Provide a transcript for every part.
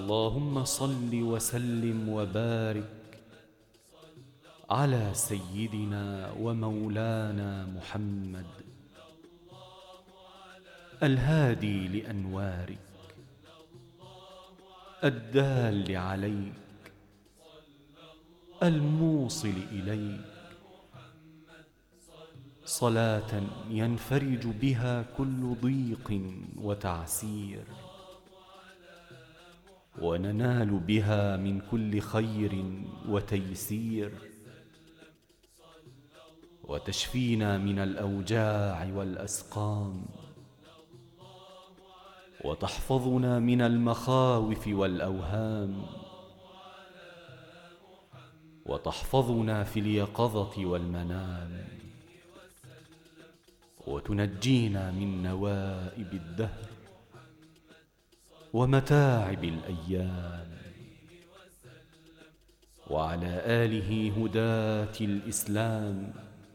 اللهم صل وسلم وبارك على سيدنا ومولانا محمد الهادي لأنوارك الدال عليك الموصل إليك، صلاة ينفرج بها كل ضيق وتعسير، وننال بها من كل خير وتيسير، وتشفينا من الأوجاع والأسقام، وتحفظنا من المخاوف والأوهام، وتحفظنا في اليقظة والمنام، وتنجينا من نوائب الدهر ومتاعب الأيام، وعلى آله هداة الإسلام،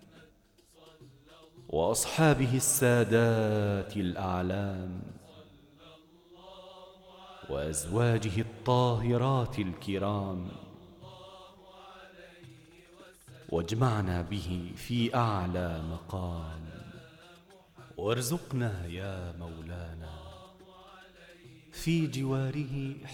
وأصحابه السادات الأعلام، وأزواجه الطاهرات الكرام، واجمعنا به في أعلى مقام، وارزقنا يا مولانا في جواره